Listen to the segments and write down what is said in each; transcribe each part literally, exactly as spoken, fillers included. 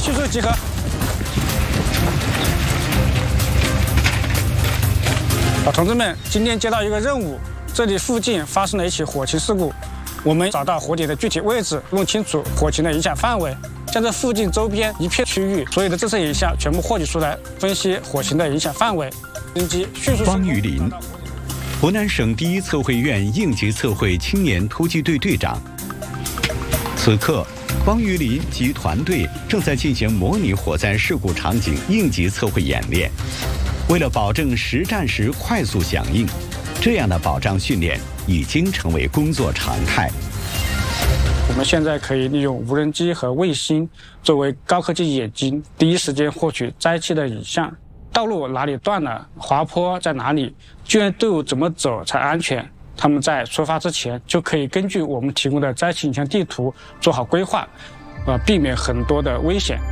迅速集合。啊，同志们，今天接到一个任务，这里附近发生了一起火情事故，我们找到火点的具体位置，弄清楚火情的影响范围，将这附近周边一片区域所有的自身影响全部获取出来，分析火情的影响范围。无人机迅速。 方玉林，湖南省第一测绘院应急测绘青年突击队队长。此刻，方玉林及团队正在进行模拟火灾事故场景应急测绘演练。为了保证实战时快速响应，这样的保障训练已经成为工作常态。 我们现在可以利用无人机和卫星作为高科技眼睛，第一时间获取灾区的影像，道路哪里断了，滑坡在哪里，救援队伍怎么走才安全。他们在出发之前就可以根据我们提供的灾情影像地图做好规划，呃，避免很多的危险。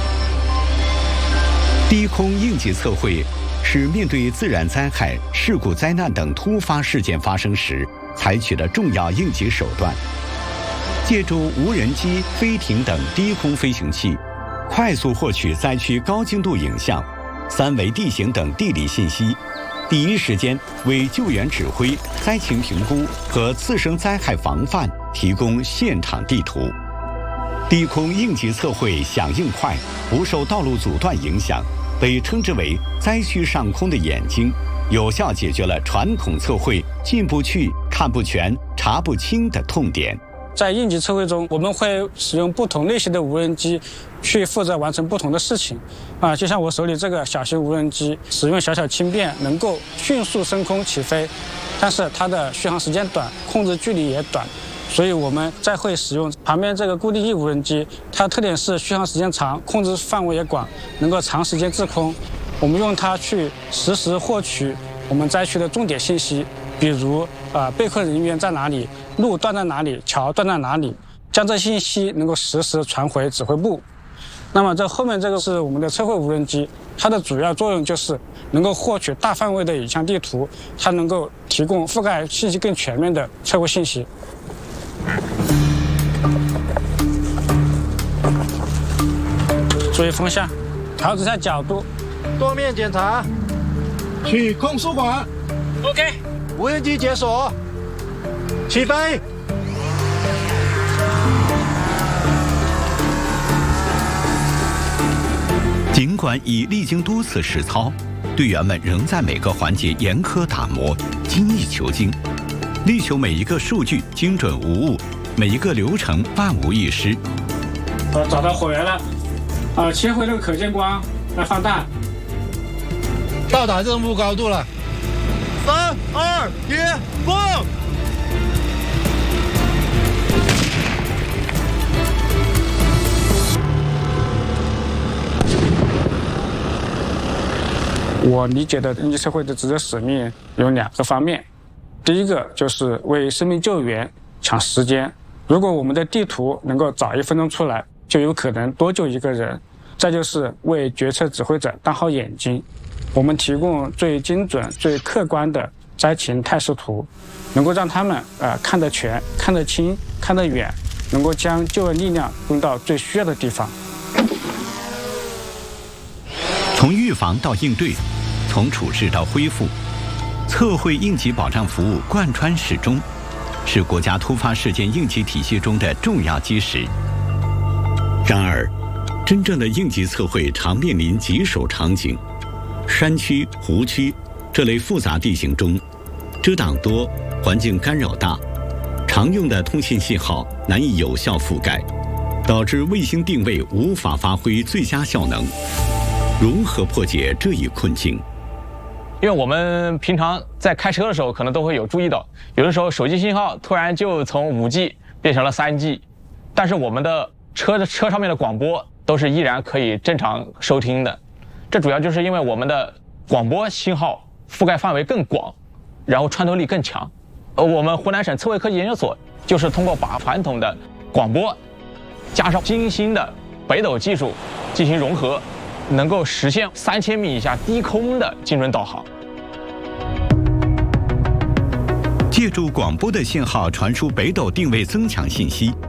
低空应急测绘是面对自然灾害、事故灾难等突发事件发生时采取的重要应急手段。借助无人机、飞艇等低空飞行器，快速获取灾区高精度影像、三维地形等地理信息，第一时间为救援指挥、灾情评估和次生灾害防范提供现场地图。低空应急测绘响应快，不受道路阻断影响，被称之为灾区上空的眼睛，有效解决了传统测绘进不去、看不全、查不清的痛点。 在应急测绘中，我们会使用不同类型的无人机去负责完成不同的事情。啊，就像我手里这个小型无人机，使用小巧轻便，能够迅速升空起飞，但是它的续航时间短，控制距离也短。所以我们再会使用旁边这个固定翼无人机，它的特点是续航时间长，控制范围也广，能够长时间滞空。我们用它去实时获取我们灾区的重点信息，比如啊、呃、被困人员在哪里，路断在哪里，桥断在哪里，将这信息能够实时传回指挥部。那么这后面这个是我们的测绘无人机，它的主要作用就是能够获取大范围的影像地图，它能够提供覆盖信息更全面的测绘信息。注意风向，调整一下角度， 多面检查，去控速管。 OK， 无人机解锁，起飞。 尽管已历经多次实操，队员们仍在每个环节严苛打磨，精益求精，力求每一个数据精准无误，每一个流程万无一失。 呃，找到火源了，啊、呃，切回这个可见光来放大， 到达任务高度了，三二一，放！ 我理解的应急测绘的职责使命有两个方面，第一个就是为生命救援抢时间，如果我们的地图能够早一分钟出来，就有可能多救一个人。再就是为决策指挥者当好眼睛，我们提供最精准、最客观的灾情态势图，能够让他们呃看得全、看得清、看得远，能够将救援力量用到最需要的地方。 从预防到应对，从处置到恢复，测绘应急保障服务贯穿始终，是国家突发事件应急体系中的重要基石。然而，真正的应急测绘常面临棘手场景，山区、湖区这类复杂地形中，遮挡多，环境干扰大，常用的通信信号难以有效覆盖，导致卫星定位无法发挥最佳效能。如何破解这一困境？ 因为我们平常在开车的时候，可能都会有注意到，有的时候手机信号突然就从五 G 变成了三 G， 但是我们的车的车上面的广播都是依然可以正常收听的。这主要就是因为我们的广播信号覆盖范围更广，然后穿透力更强。而我们湖南省测绘科技研究所就是通过把传统的广播加上精新的北斗技术进行融合，能够实现三千米以下低空的精准导航。 借助广播的信号传输北斗定位增强信息，